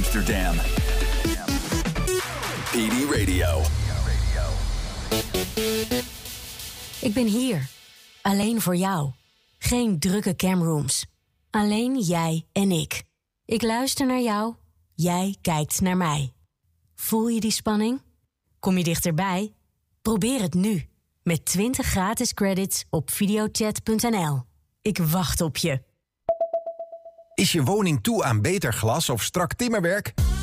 Amsterdam. PD Radio. Ik ben hier. Alleen voor jou. Geen drukke camrooms. Alleen jij en ik. Ik luister naar jou. Jij kijkt naar mij. Voel je die spanning? Kom je dichterbij? Probeer het nu. Met 20 gratis credits op videochat.nl. Ik wacht op je. Is je woning toe aan beter glas of strak timmerwerk?